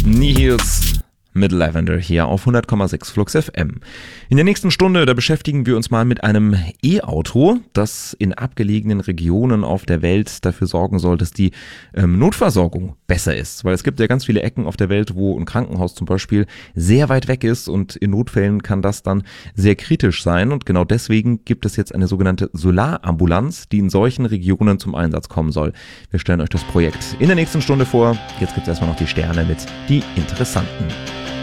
Nihils mit Lavender hier auf 100,6 Flux FM. In der nächsten Stunde, da beschäftigen wir uns mal mit einem E-Auto, das in abgelegenen Regionen auf der Welt dafür sorgen soll, dass die Notversorgung besser ist. Weil es gibt ja ganz viele Ecken auf der Welt, wo ein Krankenhaus zum Beispiel sehr weit weg ist und in Notfällen kann das dann sehr kritisch sein. Und genau deswegen gibt es jetzt eine sogenannte Solarambulanz, die in solchen Regionen zum Einsatz kommen soll. Wir stellen euch das Projekt in der nächsten Stunde vor. Jetzt gibt es erstmal noch die Sterne mit die Interessanten.